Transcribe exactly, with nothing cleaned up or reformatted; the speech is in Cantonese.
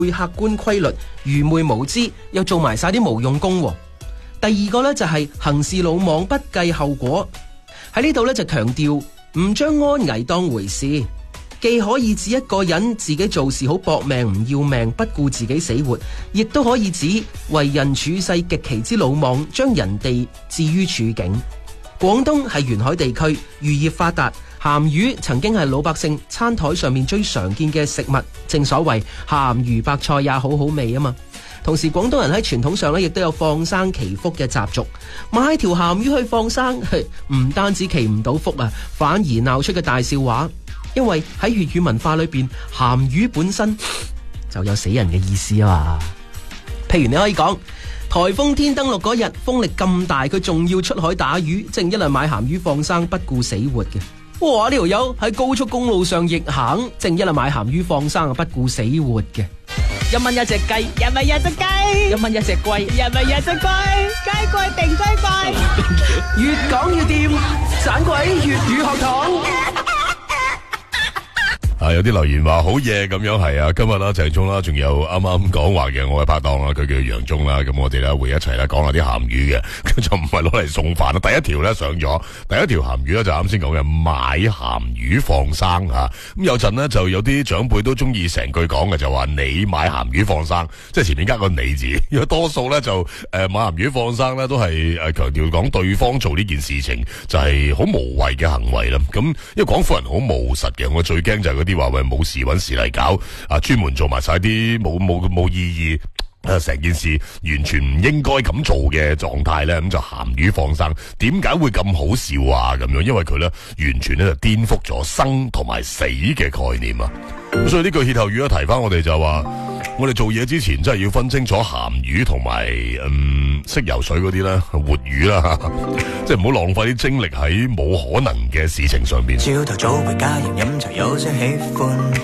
會客觀規律，愚昧無知，又做埋晒啲無用功。第二個呢，就係行事魯莽，不計後果。喺呢度呢，就強調唔將安危當回事，既可以指一個人自己做事好搏命唔要命，不顧自己死活，亦都可以指為人處世極其之魯莽，將人哋置於處境。廣東係沿海地區，漁業發達，鹹魚曾經係老百姓餐台上面最常見嘅食物，正所謂鹹魚白菜也好好味啊嘛。同時廣東人喺傳統上咧，亦都有放生祈福嘅習俗，買條鹹魚去放生，唔單止祈唔到福啊，反而鬧出個大笑話。因為喺粵語文化裏邊，鹹魚本身就有死人嘅意思啊嘛。譬如你可以講，颱風天登陸嗰日風力咁大，佢仲要出海打魚，正一嚟買鹹魚放生，不顧死活嘅。哇！呢條友喺高速公路上逆行，正一嚟買鹹魚放生，不顧死活嘅。 一蚊一隻雞，一蚊一隻雞， 一蚊一隻龜， 一蚊一隻龜，雞貴定雞貴， 越講越掂，盞鬼粵語學堂。 啊！有啲留言話好嘢咁樣，係啊！今日啦，鄭聰啦，仲有啱啱講話嘅我嘅拍檔啦，佢叫楊忠啦，咁我哋咧會一齊咧講下啲鹹魚嘅，佢就唔係攞嚟送飯啦。第一條咧上咗，第一條鹹魚咧就啱先講嘅買鹹魚放生吓。咁、啊、有陣咧就有啲長輩都中意成句講嘅，就話你買鹹魚放生，即係前面加個你字。因為多數咧就誒、呃、買鹹魚放生咧都係誒強調講對方做呢件事情就係好無謂嘅行為啦。咁因為廣府人好務實嘅，我最驚就係嗰啲。話喂冇事揾事嚟搞啊，專門做埋晒啲冇冇冇意義誒，成件事完全唔應該咁做嘅狀態咧，咁就鹹魚放生，點解會咁好笑啊？咁樣，因為佢咧完全咧就顛覆咗生同埋死嘅概念啊！咁所以呢句歇後語咧提翻我哋就話，我哋做嘢之前真係要分清楚鹹魚同埋嗯識游水嗰啲咧活魚啦，即係唔好浪費啲精力喺冇可能嘅事情上邊。 朝頭早回家人飲茶有些喜歡。